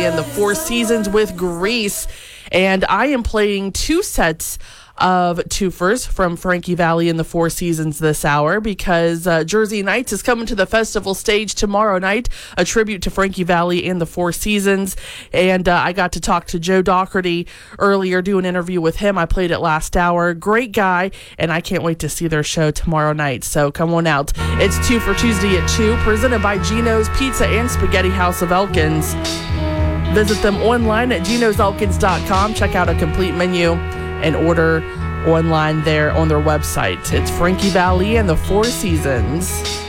and the Four Seasons with Grease. And I am playing two sets of twofers from Frankie Valli and the Four Seasons this hour because Jersey Nights is coming to the festival stage tomorrow night, a tribute to Frankie Valli and the Four Seasons. And I got to talk to Joe Doherty earlier, do an interview with him. I played it last hour. Great guy, and I can't wait to see their show tomorrow night. So come on out. It's Two for Tuesday at 2, presented by Gino's Pizza and Spaghetti House of Elkins. Visit them online at ginoselkins.com. Check out a complete menu and order online there on their website. It's Frankie Valli and the Four Seasons.